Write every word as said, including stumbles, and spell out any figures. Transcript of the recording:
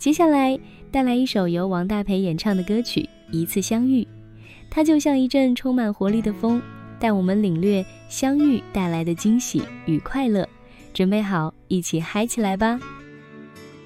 接下来带来一首由王大培演唱的歌曲《一次相遇》，它就像一阵充满活力的风，带我们领略相遇带来的惊喜与快乐。准备好，一起嗨起来吧！